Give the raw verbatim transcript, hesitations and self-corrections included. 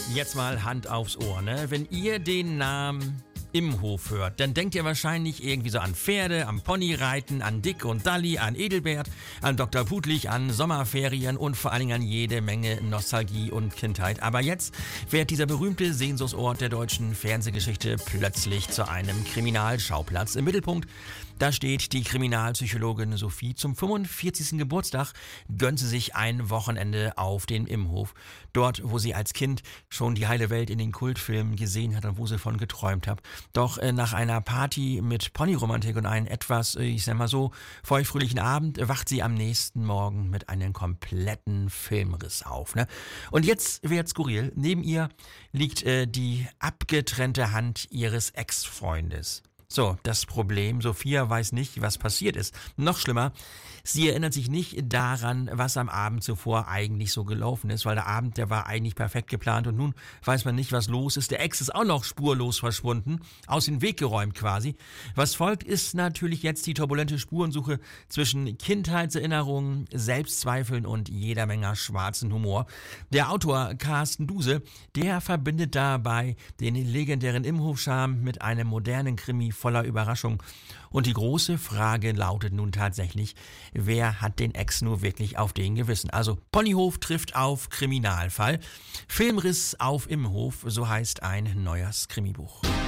Jetzt mal Hand aufs Ohr, ne? Wenn ihr den Namen Imhof hört, dann denkt ihr wahrscheinlich irgendwie so an Pferde, am Ponyreiten, an Dick und Dalli, an Edelbert, an Doktor Pudlich, an Sommerferien und vor allen Dingen an jede Menge Nostalgie und Kindheit. Aber jetzt wird dieser berühmte Sehnsuchtsort der deutschen Fernsehgeschichte plötzlich zu einem Kriminalschauplatz. Im Mittelpunkt, da steht die Kriminalpsychologin Sophie. Zum fünfundvierzigsten Geburtstag gönnt sie sich ein Wochenende auf den Imhof. Dort, wo sie als Kind schon die heile Welt in den Kultfilmen gesehen hat und wo sie von geträumt hat. Doch äh, nach einer Party mit Ponyromantik und einem etwas, äh, ich sag mal so, feuchtfröhlichen Abend äh, wacht sie am nächsten Morgen mit einem kompletten Filmriss auf. Ne? Und jetzt wird's skurril. Neben ihr liegt äh, die abgetrennte Hand ihres Ex-Freundes. So, das Problem, Sophia weiß nicht, was passiert ist. Noch schlimmer, sie erinnert sich nicht daran, was am Abend zuvor eigentlich so gelaufen ist, weil der Abend, der war eigentlich perfekt geplant und nun weiß man nicht, was los ist. Der Ex ist auch noch spurlos verschwunden, aus dem Weg geräumt quasi. Was folgt, ist natürlich jetzt die turbulente Spurensuche zwischen Kindheitserinnerungen, Selbstzweifeln und jeder Menge schwarzen Humor. Der Autor Carsten Duse, der verbindet dabei den legendären Imhof-Charme mit einem modernen Krimi voller Überraschung. Und die große Frage lautet nun tatsächlich, wer hat den Ex nur wirklich auf den Gewissen? Also Ponyhof trifft auf Kriminalfall. Filmriss auf Imhof, so heißt ein neues Krimibuch.